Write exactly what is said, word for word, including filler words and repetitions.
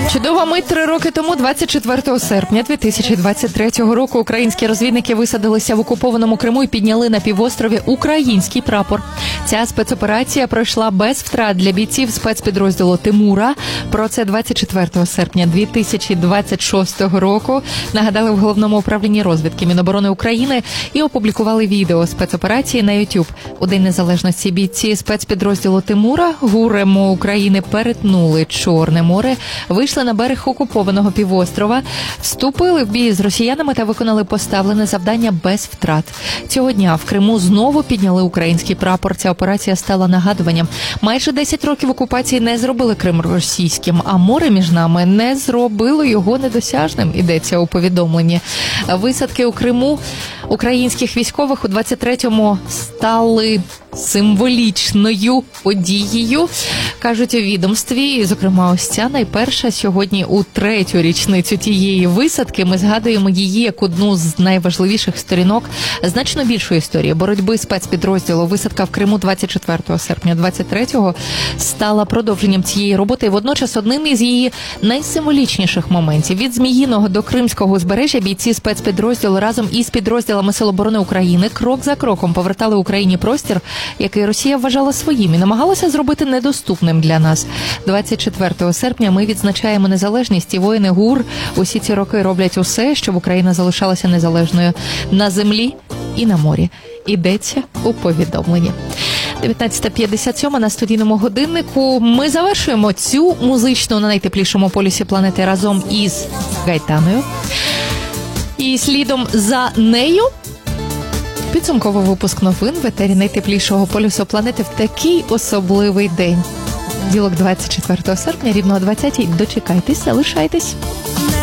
Чудова мить. Три роки тому, двадцять четвертого серпня дві тисячі двадцять третього року, українські розвідники висадилися в окупованому Криму і підняли на півострові український прапор. Ця спецоперація пройшла без втрат для бійців спецпідрозділу «Тимура». Про це двадцять четвертого серпня дві тисячі двадцять шостого року нагадали в Головному управлінні розвідки Міноборони України і опублікували відео спецоперації на YouTube. У День Незалежності бійці спецпідрозділу «Тимура» ГУР МО України перетнули Чорне море, вийшли на берег окупованого півострова, вступили в бій з росіянами та виконали поставлене завдання без втрат. Цього дня в Криму знову підняли український прапор. Ця операція стала нагадуванням. Майже десять років окупації не зробили Крим російським, а море між нами не зробило його недосяжним, йдеться у повідомленні. Висадки у Криму українських військових у двадцять третьому стали символічною подією, кажуть у відомстві. І, зокрема, ось ця найперша сьогодні у третю річницю тієї висадки. Ми згадуємо її як одну з найважливіших сторінок значно більшої історії боротьби спецпідрозділу. Висадка в Криму двадцять четвертого серпня двадцять третього стала продовженням цієї роботи і водночас одним із її найсимволічніших моментів. Від Зміїного до Кримського узбережжя бійці спецпідрозділу разом із підрозділами Сил оборони України крок за кроком повертали Україні простір, який Росія вважала своїм і намагалася зробити недоступним для нас. двадцять четвертого серпня ми відзначаємо незалежність, і воїни ГУР усі ці роки роблять усе, щоб Україна залишалася незалежною на землі і на морі. Йдеться у повідомленні. дев'ятнадцята п'ятдесят сім на студійному годиннику. Ми завершуємо цю музичну на найтеплішому полюсі планети разом із Гайтаною. І слідом за нею підсумковий випуск новин в етері найтеплішого полюсу планети в такий особливий день. Ділок двадцять четвертого серпня, рівно о двадцятій. Дочекайтесь, залишайтесь.